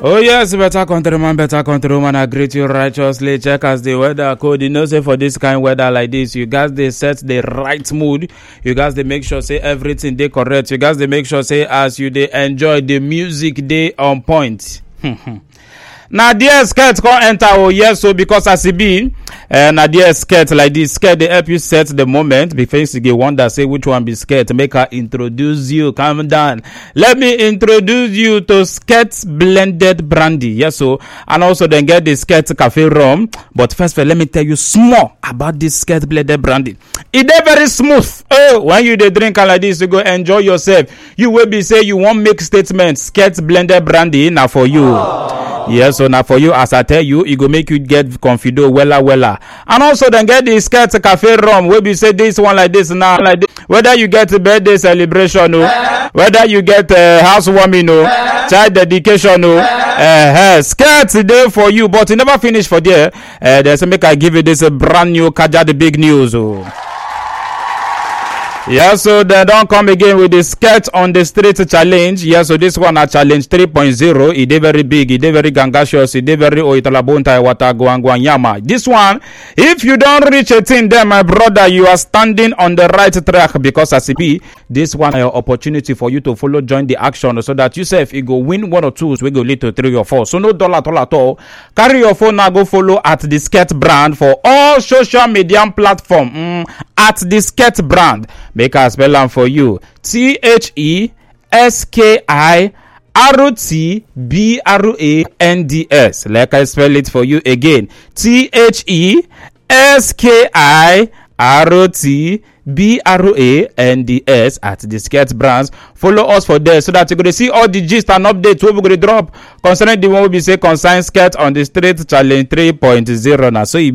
Oh yes, better countryman, better countrywoman, I greet you righteously. Check as the weather code. You know, say for this kind of weather like this, you guys they set the right mood. You guys they make sure say everything they correct. You guys they make sure say as you they enjoy the music they on point. Now dear skirt come enter oh yes so because as it be na dear skirt like this skirt they help you set the moment before you get wonder say which one be skirt make her introduce you. Calm down, let me introduce you to skirt blended brandy. Yes so and also then get the skirt cafe rum, but first let me tell you small about this skirt blended brandy. It is very smooth. Oh, when you dey drink like this you go enjoy yourself. You will be say you won't make statement skirt blended brandy now for you. Yes, so now for you, as I tell you, it go make you get confido wella. And also then get the skirt cafe rum where we say this one like this now, like this. Whether you get a birthday celebration, whether you get a housewarming, child dedication, skirt there for you, but it never finish for there. There's a make I give you this brand new Kaja the big news. Yeah, so they don't come again with the skirt on the street challenge. Yeah, so this one a challenge 3.0. It is very big, it is very gangacious, it is very oitalabunta wataguanguanyama. This one, if you don't reach a thing there, my brother, you are standing on the right track because as it be, this one an opportunity for you to follow, join the action so that yourself you go win one or two, we go lead to 3 or 4. So no dollar at all. Carry your phone now, go follow at the skirt brand for all social media platform. At the skirt brand. Make I spell them for you. THESKIRTBRANDS. Like I spell it for you again. THESKIRTBRANDS at the skirt brands. Follow us for there so that you're going to see all the gist and updates we're going to drop concerning the one we say concern skirt on the street challenge 3.0. Now so